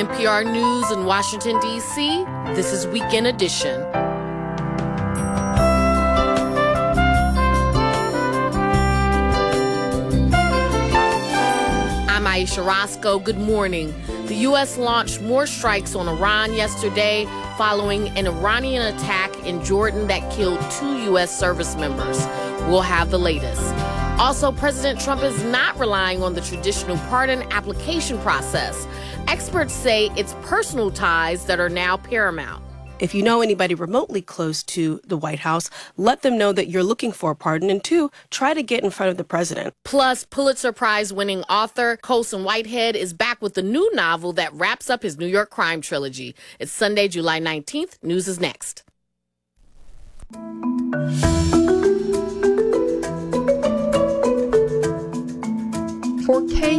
NPR News in Washington, D.C., this is Weekend Edition. I'm Aisha Roscoe. Good morning. The U.S. launched more strikes on Iran yesterday following an Iranian attack in Jordan that killed 2 U.S. service members. We'll have the latest. Also, President Trump is not relying on the traditional pardon application process. Experts say it's personal ties that are now paramount. If you know anybody remotely close to the White House, let them know that you're looking for a pardon. And 2, try to get in front of the president. Plus, Pulitzer Prize-winning author Colson Whitehead is back with a new novel that wraps up his New York crime trilogy. It's Sunday, July 19th. News is next. For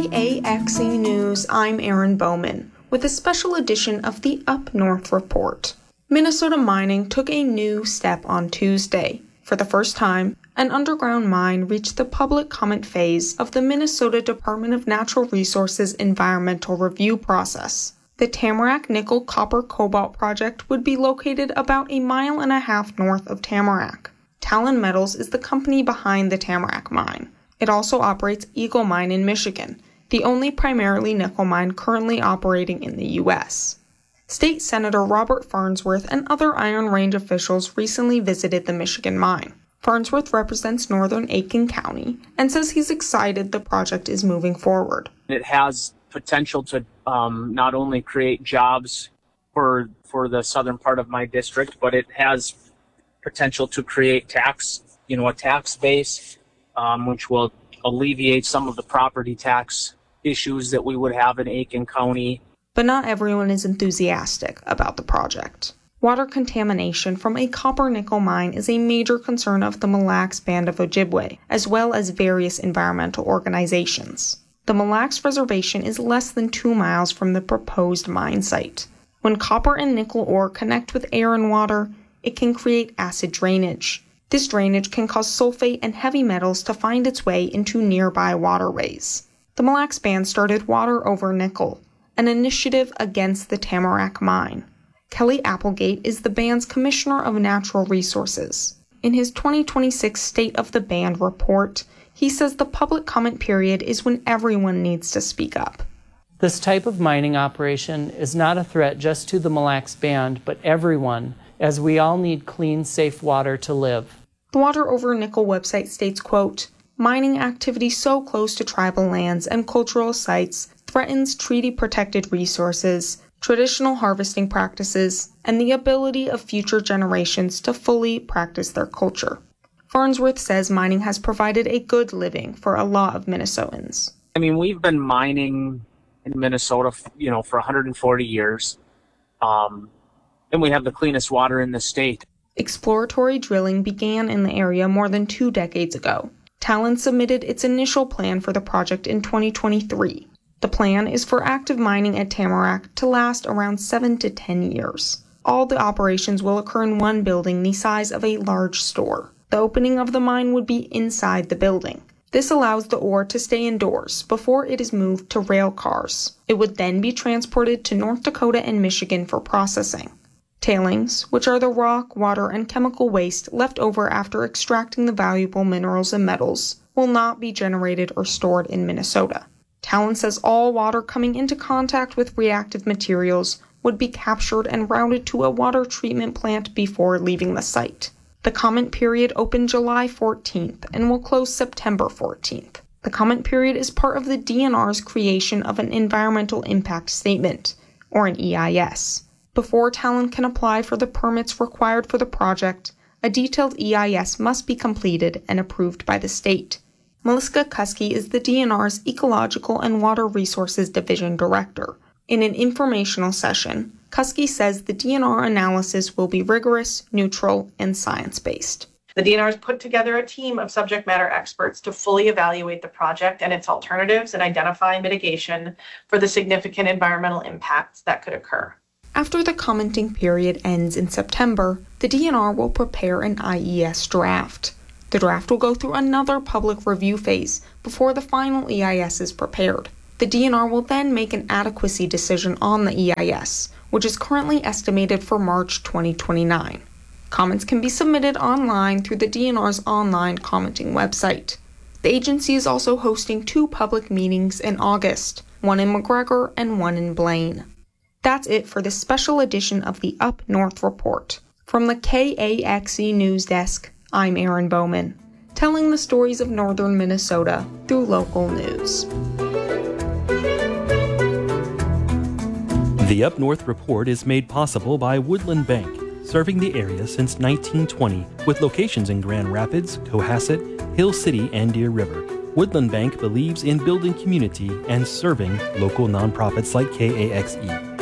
KAXE News, I'm Erin Bowman with a special edition of the Up North Report. Minnesota mining took a new step on Tuesday. For the first time, an underground mine reached the public comment phase of the Minnesota Department of Natural Resources environmental review process. The Tamarack Nickel Copper Cobalt project would be located about 1.5 miles north of Tamarack. Talon Metals is the company behind the Tamarack mine. It also operates Eagle Mine in Michigan, the only primarily nickel mine currently operating in the U.S. State Senator Robert Farnsworth and other Iron Range officials recently visited the Michigan mine. Farnsworth represents northern Aiken County and says he's excited the project is moving forward. It has potential to not only create jobs for the southern part of my district, but it has potential to create a tax base, which will alleviate some of the property tax issues that we would have in Aiken County. But not everyone is enthusiastic about the project. Water contamination from a copper-nickel mine is a major concern of the Mille Lacs Band of Ojibwe, as well as various environmental organizations. The Mille Lacs Reservation is less than 2 miles from the proposed mine site. When copper and nickel ore connect with air and water, it can create acid drainage. This drainage can cause sulfate and heavy metals to find its way into nearby waterways. The Mille Lacs Band started Water Over Nickel, an initiative against the Tamarack mine. Kelly Applegate is the band's Commissioner of Natural Resources. In his 2026 State of the Band report, he says the public comment period is when everyone needs to speak up. This type of mining operation is not a threat just to the Mille Lacs Band, but everyone, as we all need clean, safe water to live. The Water Over Nickel website states, quote, mining activity so close to tribal lands and cultural sites threatens treaty-protected resources, traditional harvesting practices, and the ability of future generations to fully practice their culture. Farnsworth says mining has provided a good living for a lot of Minnesotans. I mean, we've been mining in Minnesota, for 140 years. And we have the cleanest water in the state. Exploratory drilling began in the area more than 2 decades ago. Talon submitted its initial plan for the project in 2023. The plan is for active mining at Tamarack to last around 7 to 10 years. All the operations will occur in one building the size of a large store. The opening of the mine would be inside the building. This allows the ore to stay indoors before it is moved to rail cars. It would then be transported to North Dakota and Michigan for processing. Tailings, which are the rock, water, and chemical waste left over after extracting the valuable minerals and metals, will not be generated or stored in Minnesota. Talon says all water coming into contact with reactive materials would be captured and routed to a water treatment plant before leaving the site. The comment period opened July 14th and will close September 14th. The comment period is part of the DNR's creation of an Environmental Impact Statement, or an EIS. Before Talon can apply for the permits required for the project, a detailed EIS must be completed and approved by the state. Melissa Kuski is the DNR's Ecological and Water Resources Division Director. In an informational session, Kuski says the DNR analysis will be rigorous, neutral, and science-based. The DNR has put together a team of subject matter experts to fully evaluate the project and its alternatives and identify mitigation for the significant environmental impacts that could occur. After the commenting period ends in September, the DNR will prepare an IES draft. The draft will go through another public review phase before the final EIS is prepared. The DNR will then make an adequacy decision on the EIS, which is currently estimated for March 2029. Comments can be submitted online through the DNR's online commenting website. The agency is also hosting 2 public meetings in August, one in McGregor and one in Blaine. That's it for this special edition of the Up North Report. From the KAXE News Desk, I'm Erin Bowman, telling the stories of northern Minnesota through local news. The Up North Report is made possible by Woodland Bank, serving the area since 1920 with locations in Grand Rapids, Cohasset, Hill City, and Deer River. Woodland Bank believes in building community and serving local nonprofits like KAXE.